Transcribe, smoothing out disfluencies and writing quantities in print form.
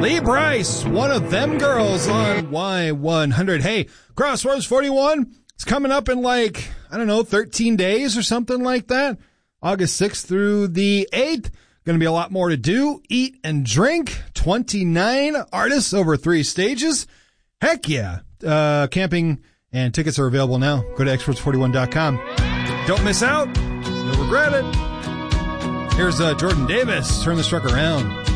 Lee Brice, one of them girls on Y100. Hey, Crossroads 41, it's coming up in 13 days or something like that. August 6th through the 8th. Going to be a lot more to do, eat and drink. 29 artists over 3 stages. Heck yeah. Camping and tickets are available now. Go to experts41.com. Don't miss out. You'll regret it. Here's Jordan Davis. Turn this truck around.